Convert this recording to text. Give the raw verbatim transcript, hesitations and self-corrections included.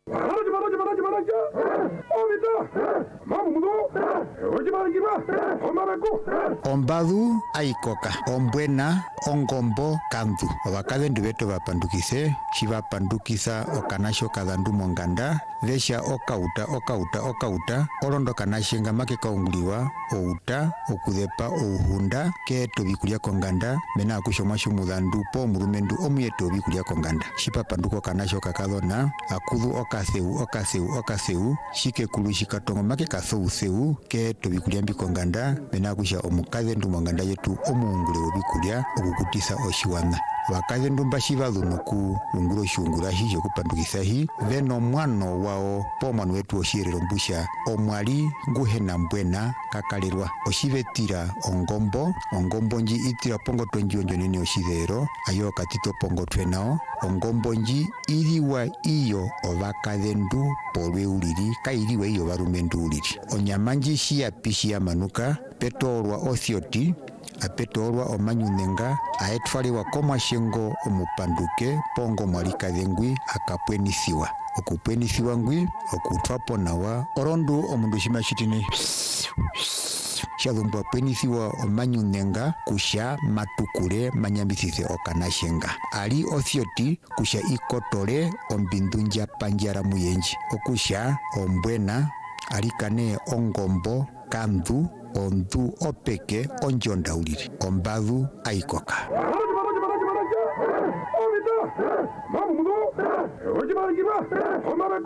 Maraja, maraja, maraja, maraja. Omita. Mamudo. Ojibangiba. Omarako. Ombadu aikoka. Ombwena ongombo kandu. Obakadendu beto bapandukise. Shibapandukisa okanasho kadandu monganda. Vesha okauta okauta okauta. Orondo kanashenga make kaunguliwa. Outa okudepa ouhunda ke tobikulia konganda. Mena akushoma shumudandu po murumendu omuye tobikulia konganda. Shipapanduko kanasho kakadona. Akudu okaseu okaseu okaseu. Shike kulu shikatongo make kasou seu ke tobikulia mbikonganda. Mena akusha omukadendu monganda yetu omuungule obikulia okukutisa oshiwana. Wakadendu mbashiva dhunuku unguro shungura hijo kupandukisa hi veno mwano wao po mwanu wetu oshirero mbusha omwali nguhena mbwena kakalirwa oshivetira ongombo ongombo nji itira pongo twenji onjo nini oshidero ayo katito pongo twenao ongombo nji iriwa iyo ovakadendu polwe uliri kairiwa iyo varumendu uliri onyamanji shia pishi ya manuka petolwa othioti apetolwa omanyunenga aetwaliwa komashengo omupanduke pongo mwalikadengwi akapwenisiwa okupwenisiwa ngwi okutwapo nawa orondu omundu shima shitini shadhumbwa pwenisiwa omanyunenga kusha matukule manyambisise okanashenga ali othioti kusha ikotole ombindunja panjara muyenji okusha ombwena alikane ongombo kandu ondu opeke onjonda uliri ombadu aikoka. Maraja, maraja, maraja, maraja. Omita. Mamudo. Ojibangiba. Omarako.